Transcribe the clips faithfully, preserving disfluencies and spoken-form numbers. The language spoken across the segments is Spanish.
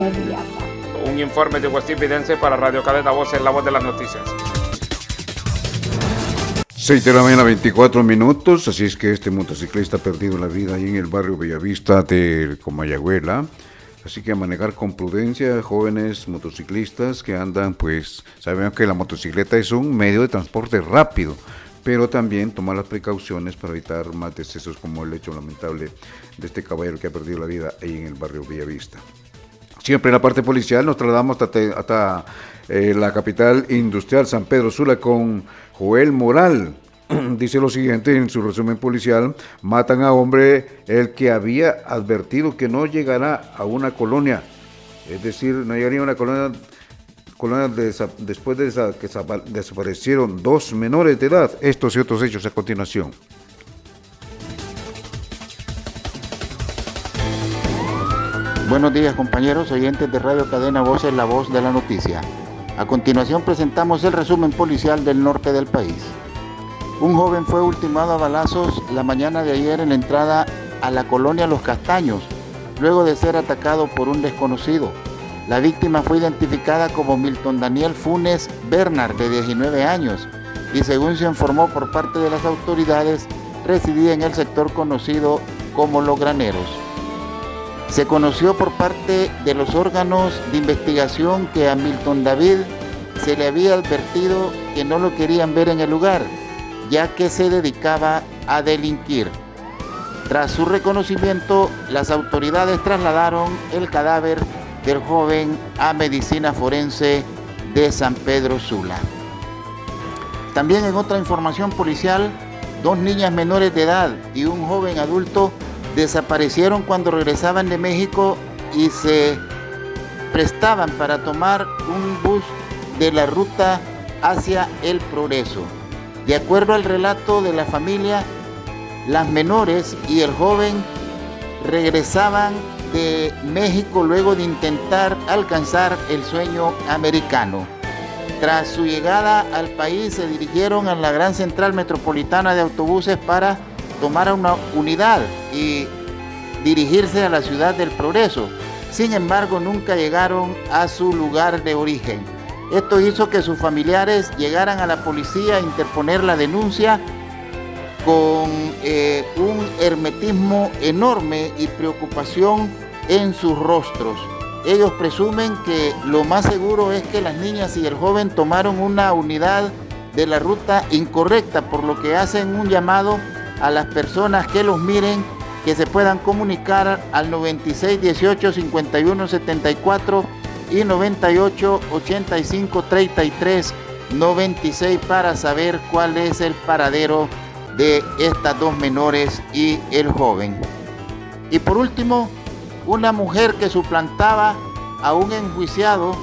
inmediata. Un informe de Westin Vidente para Radio Cadena Voces, la voz de las noticias. seis de la mañana, veinticuatro minutos, así es que este motociclista ha perdido la vida ahí en el barrio Bellavista de Comayagüela. Así que a manejar con prudencia, jóvenes motociclistas que andan, pues, sabemos que la motocicleta es un medio de transporte rápido, pero también tomar las precauciones para evitar más decesos como el hecho lamentable de este caballero que ha perdido la vida ahí en el barrio Bellavista. Siempre en la parte policial nos trasladamos hasta, hasta eh, la capital industrial, San Pedro Sula, con Joel Moral. Dice lo siguiente en su resumen policial: matan a hombre el que había advertido que no llegará a una colonia, es decir, no llegaría a una colonia, colonia de, después de esa, que desaparecieron dos menores de edad. Estos y otros hechos a continuación. Buenos días, compañeros oyentes de Radio Cadena Voces, la voz de la noticia. A continuación presentamos el resumen policial del norte del país. Un joven fue ultimado a balazos la mañana de ayer en la entrada a la colonia Los Castaños, luego de ser atacado por un desconocido. La víctima fue identificada como Milton Daniel Funes Bernard, de diecinueve años, y según se informó por parte de las autoridades, residía en el sector conocido como Los Graneros. Se conoció por parte de los órganos de investigación que a Milton David se le había advertido que no lo querían ver en el lugar, ya que se dedicaba a delinquir. Tras su reconocimiento, las autoridades trasladaron el cadáver del joven a medicina forense de San Pedro Sula. También en otra información policial, dos niñas menores de edad y un joven adulto desaparecieron cuando regresaban de México y se prestaban para tomar un bus de la ruta hacia El Progreso. De acuerdo al relato de la familia, las menores y el joven regresaban de México luego de intentar alcanzar el sueño americano. Tras su llegada al país, se dirigieron a la Gran Central Metropolitana de Autobuses para tomar una unidad y dirigirse a la ciudad del Progreso. Sin embargo, nunca llegaron a su lugar de origen. Esto hizo que sus familiares llegaran a la policía a interponer la denuncia con eh, un hermetismo enorme y preocupación en sus rostros. Ellos presumen que lo más seguro es que las niñas y el joven tomaron una unidad de la ruta incorrecta, por lo que hacen un llamado a las personas que los miren que se puedan comunicar al noventa y seis dieciocho cincuenta y uno setenta y cuatro y noventa y ocho ochenta y cinco treinta y tres noventa y seis para saber cuál es el paradero de estas dos menores y el joven. Y por último, una mujer que suplantaba a un enjuiciado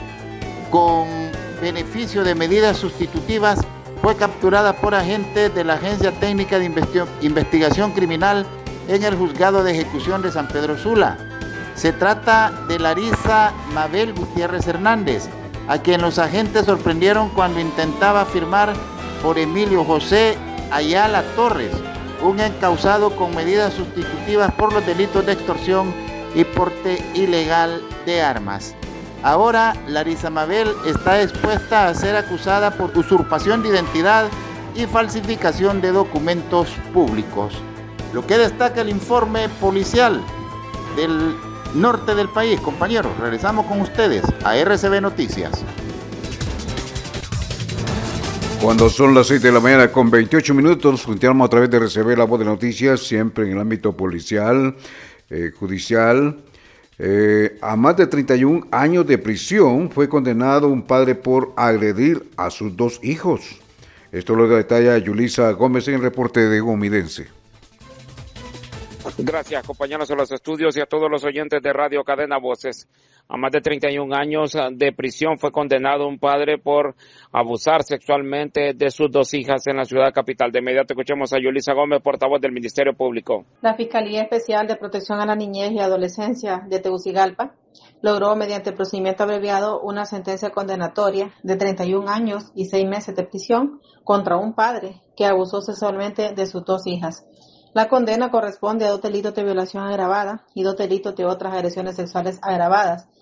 con beneficio de medidas sustitutivas fue capturada por agentes de la Agencia Técnica de Investigación Criminal en el Juzgado de Ejecución de San Pedro Sula. Se trata de Larisa Mabel Gutiérrez Hernández, a quien los agentes sorprendieron cuando intentaba firmar por Emilio José Ayala Torres, un encausado con medidas sustitutivas por los delitos de extorsión y porte ilegal de armas. Ahora, Larisa Mabel está expuesta a ser acusada por usurpación de identidad y falsificación de documentos públicos. Lo que destaca el informe policial del norte del país. Compañeros, regresamos con ustedes a R C B Noticias. Cuando son las seis de la mañana con veintiocho minutos, continuamos a través de R C B, la voz de noticias, siempre en el ámbito policial, eh, judicial. Eh, a más de treinta y un años de prisión fue condenado un padre por agredir a sus dos hijos. Esto lo detalla Yulisa Gómez en el reporte de Gomidense. Gracias, compañeros de los estudios y a todos los oyentes de Radio Cadena Voces. A más de treinta y un años de prisión fue condenado un padre por abusar sexualmente de sus dos hijas en la ciudad capital. De inmediato escuchemos a Yulisa Gómez, portavoz del Ministerio Público. La Fiscalía Especial de Protección a la Niñez y Adolescencia de Tegucigalpa logró mediante procedimiento abreviado una sentencia condenatoria de treinta y un años y seis meses de prisión contra un padre que abusó sexualmente de sus dos hijas. La condena corresponde a dos delitos de violación agravada y dos delitos de otras agresiones sexuales agravadas,